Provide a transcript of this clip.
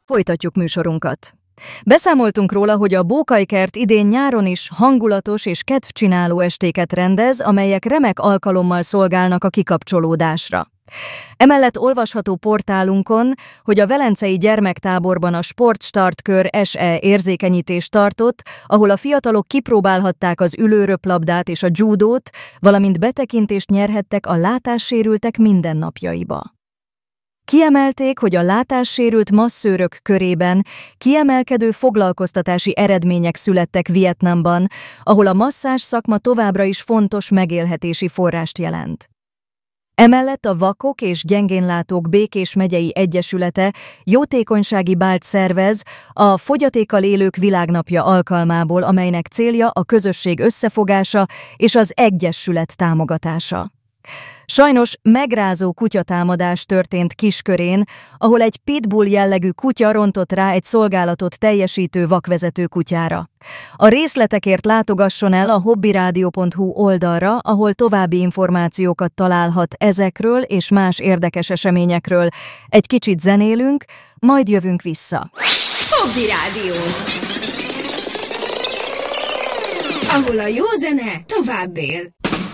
Folytatjuk műsorunkat. Beszámoltunk róla, hogy a Bókajkert idén nyáron is hangulatos és kedvcsináló estéket rendez, amelyek remek alkalommal szolgálnak a kikapcsolódásra. Emellett olvasható portálunkon, hogy a velencei gyermektáborban a Sportstartkör SE érzékenyítést tartott, ahol a fiatalok kipróbálhatták az ülőröplabdát és a judót, valamint betekintést nyerhettek a látássérültek mindennapjaiba. Kiemelték, hogy a látássérült masszőrök körében kiemelkedő foglalkoztatási eredmények születtek Vietnamban, ahol a masszázs szakma továbbra is fontos megélhetési forrást jelent. Emellett a Vakok és Gyengénlátók Békés megyei egyesülete jótékonysági bált szervez a Fogyatékkal élők világnapja alkalmából, amelynek célja a közösség összefogása és az egyesület támogatása. Sajnos megrázó kutyatámadás történt Kiskörén, ahol egy pitbull jellegű kutya rontott rá egy szolgálatot teljesítő vakvezető kutyára. A részletekért látogasson el a hobbiradio.hu oldalra, ahol további információkat találhat ezekről és más érdekes eseményekről. Egy kicsit zenélünk, majd jövünk vissza. Hobby Rádió, ahol a jó zene tovább él.